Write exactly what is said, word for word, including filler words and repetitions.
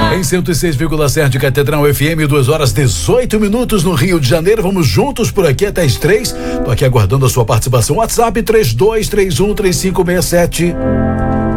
Em cento e seis vírgula sete Catedral F M, duas horas dezoito minutos no Rio de Janeiro. Vamos juntos por aqui até as três. Tô aqui aguardando a sua participação. WhatsApp três dois três um três cinco seis sete.